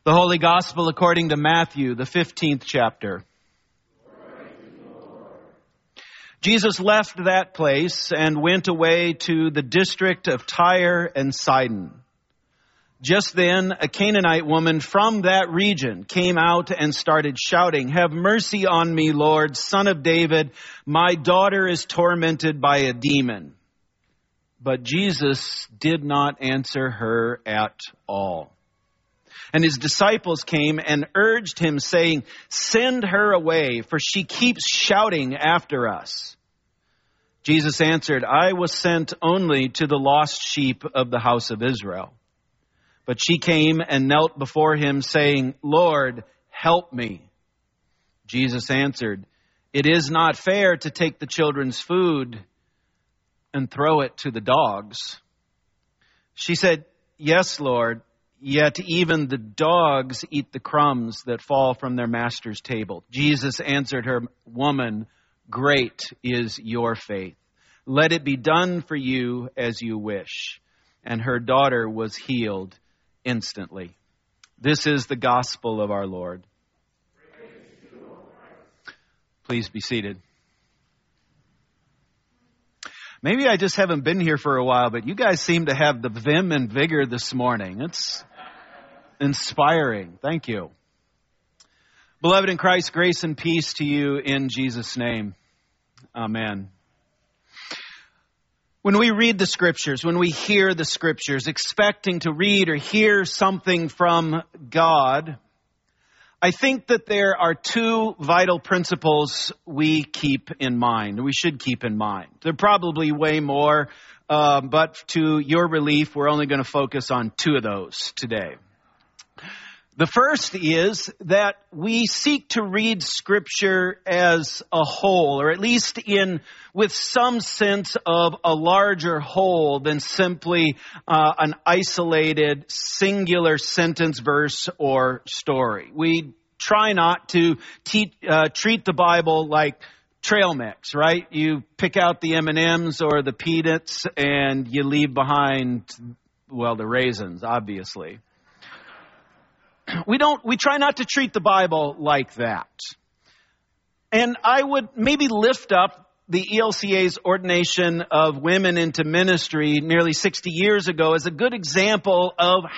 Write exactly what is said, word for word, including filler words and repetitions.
The Holy Gospel according to Matthew, the fifteenth chapter. Jesus left that place and went away to the district of Tyre and Sidon. Just then, a Canaanite woman from that region came out and started shouting, "Have mercy on me, Lord, Son of David. My daughter is tormented by a demon." But Jesus did not answer her at all. And his disciples came and urged him, saying, "Send her away, for she keeps shouting after us." Jesus answered, "I was sent only to the lost sheep of the house of Israel." But she came and knelt before him, saying, "Lord, help me." Jesus answered, "It is not fair to take the children's food and throw it to the dogs." She said, "Yes, Lord. Yet even the dogs eat the crumbs that fall from their master's table." Jesus answered her, "Woman, great is your faith. Let it be done for you as you wish." And her daughter was healed instantly. This is the gospel of our Lord. Please be seated. Maybe I just haven't been here for a while, but you guys seem to have the vim and vigor this morning. It's inspiring. Thank you. Beloved in Christ, grace and peace to you in Jesus' name. Amen. When we read the scriptures, when we hear the scriptures, expecting to read or hear something from God, I think that there are two vital principles we keep in mind, we should keep in mind. There are probably way more, uh, but to your relief, we're only going to focus on two of those today. The first is that we seek to read Scripture as a whole, or at least in with some sense of a larger whole than simply uh, an isolated, singular sentence, verse, or story. We try not to te- uh, treat the Bible like trail mix, right? You pick out the M and M's or the peanuts and you leave behind, well, the raisins, obviously. We don't, we try not to treat the Bible like that. And I would maybe lift up the E L C A's ordination of women into ministry nearly sixty years ago as a good example of